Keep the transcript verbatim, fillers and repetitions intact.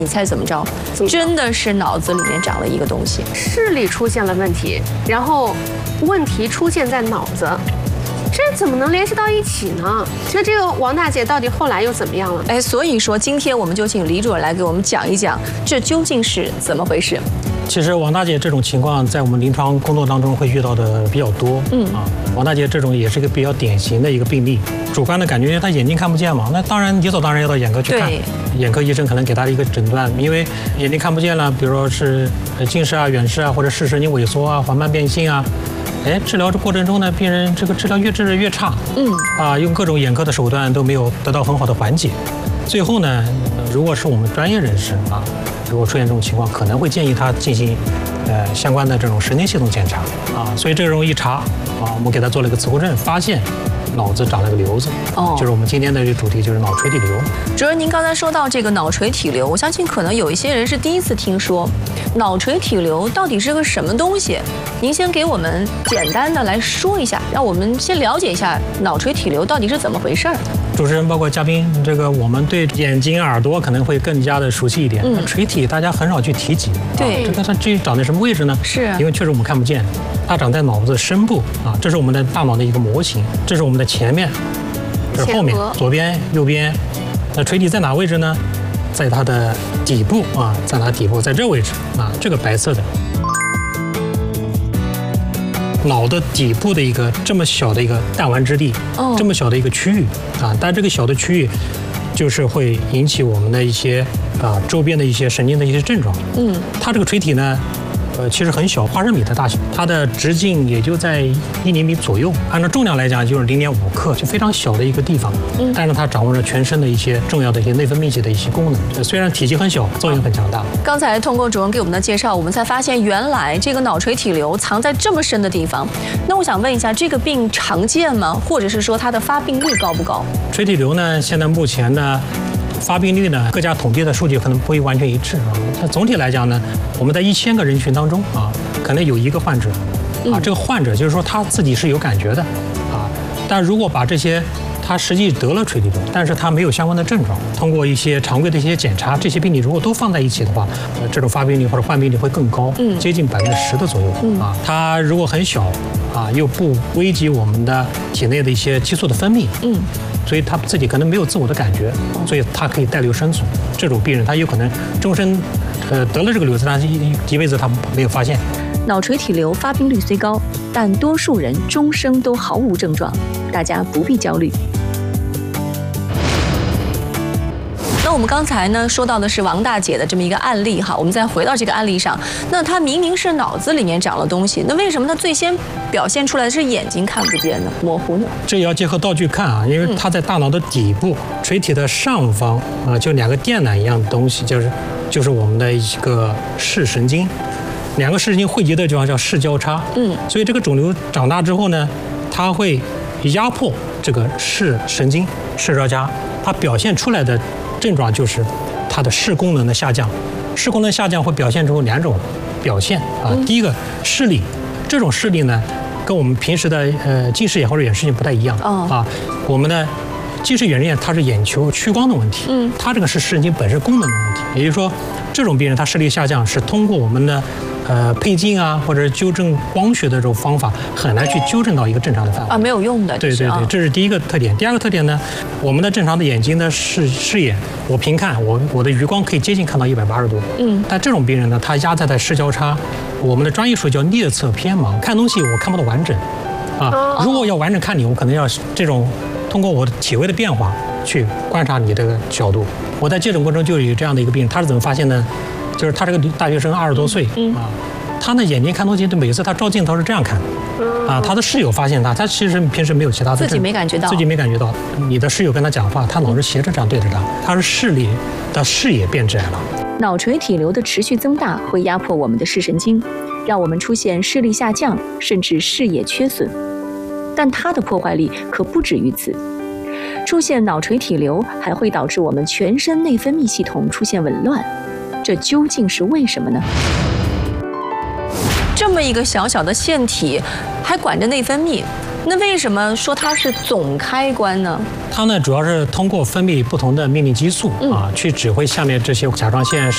你猜怎么着？真的是脑子里面长了一个东西， 视力出现了问题，然后问题出现在脑子，这怎么能联系到一起呢？那这个王大姐到底后来又怎么样了？ 哎，所以说今天我们就请李主任来给我们讲一讲，这究竟是怎么回事？ 其实王大姐这种情况在我们临床工作当中会遇到的比较多，嗯啊，王大姐这种也是一个比较典型的一个病例。主观的感觉，因为她眼睛看不见嘛，那当然理所当然要到眼科去看。眼科医生可能给她一个诊断，因为眼睛看不见了，比如说是近视啊、远视啊，或者视神经萎缩啊、缓慢变性啊。哎，治疗的过程中呢，病人这个治疗越治越差，嗯啊，用各种眼科的手段都没有得到很好的缓解。最后呢，如果是我们专业人士啊，如果出现这种情况，可能会建议他进行呃相关的这种神经系统检查啊。所以这种一查啊，我们给他做了一个磁共振，发现脑子长了个瘤子，哦，就是我们今天的这个主题，就是脑垂体瘤。 主任，您刚才说到这个脑垂体瘤，我相信可能有一些人是第一次听说，脑垂体瘤到底是个什么东西？您先给我们简单的来说一下，让我们先了解一下脑垂体瘤到底是怎么回事儿。 主持人包括嘉宾，这个我们对眼睛、耳朵可能会更加的熟悉一点。嗯，垂体大家很少去提及。 对， 啊，这个它至于长在什么位置呢？ 是， 因为确实我们看不见，它长在脑子深部啊，这是我们的大脑的一个模型，这是我们的前面，这是后面，左边、右边。那垂体在哪位置呢？在它的底部啊，在它底部，在这位置啊，这个白色的。脑的底部的一个这么小的一个弹丸之地，哦，这么小的一个区域啊，但这个小的区域，就是会引起我们的一些啊周边的一些神经的一些症状。嗯，它这个垂体呢，呃，其实很小，八十米的大小，它的直径也就在一厘米左右，按照重量来讲就是零点五克，就非常小的一个地方。嗯，但是它掌握着全身的一些重要的一些内分泌系的一些功能，虽然体积很小，作用很强大。 刚才通过主任给我们的介绍，我们才发现原来这个脑垂体瘤藏在这么深的地方。那我想问一下，这个病常见吗？或者是说它的发病率高不高？ 垂体瘤呢，现在目前呢，发病率呢，各家统计的数据可能不会完全一致啊。那总体来讲呢，我们在一千个人群当中啊，可能有一个患者，啊，这个患者就是说他自己是有感觉的，啊，但如果把这些他实际得了垂体瘤，但是他没有相关的症状，通过一些常规的一些检查，这些病例如果都放在一起的话，呃，这种发病率或者患病率会更高，嗯，接近百分之十的左右，嗯啊，它如果很小，啊，又不危及我们的体内的一些激素的分泌，嗯。所以他自己可能没有自我的感觉，所以他可以带瘤生存。这种病人他有可能终身，呃，得了这个瘤子，但是一一辈子他没有发现。 脑垂体瘤发病率虽高，但多数人终生都毫无症状，大家不必焦虑。那我们刚才呢说到的是王大姐的这么一个案例哈，我们再回到这个案例上，那她明明是脑子里面长了东西，那为什么她最先表现出来的是眼睛看不见呢？模糊呢？ 这也要结合道具看啊，因为它在大脑的底部，垂体的上方啊，就两个电缆一样的东西，就是就是我们的一个视神经，两个视神经汇集的地方叫视交叉。嗯，所以这个肿瘤长大之后呢，它会压迫这个视神经视交叉，它表现出来的症状就是它的视功能的下降，视功能下降会表现出两种表现啊。第一个视力，这种视力呢，跟我们平时的呃近视眼或者远视眼不太一样啊。我们的近视远视眼它是眼球屈光的问题，嗯，它这个是视神经本身功能的问题，也就是说，这种病人他视力下降是通过我们的呃配镜啊或者纠正光学的这种方法很难去纠正到一个正常的范围啊，没有用的。 对对对，这是第一个特点。第二个特点呢，我们的正常的眼睛的视视野，我平看，我我的余光可以接近看到一百八十度，嗯，但这种病人呢，他压在在视交叉，我们的专业术语叫颞侧偏盲，看东西我看不到完整，啊，如果要完整看你，我可能要这种通过我的体位的变化去观察你这个角度。我在接诊过程中就有这样的一个病人，他是怎么发现呢？就是他这个大学生二十多岁，嗯啊，他呢眼睛看东西，每次他照镜头是这样看，啊，他的室友发现他，他其实平时没有其他的， 自己没感觉到， 自己没感觉到。你的室友跟他讲话，他老是斜着这样对着他，他是视力的视野变窄了。 脑垂体瘤的持续增大会压迫我们的视神经，让我们出现视力下降，甚至视野缺损。但它的破坏力可不止于此。出现脑垂体瘤还会导致我们全身内分泌系统出现紊乱，这究竟是为什么呢？这么一个小小的腺体，还管着内分泌，那为什么说它是总开关呢？它呢，主要是通过分泌不同的命令激素啊，去指挥下面这些甲状腺。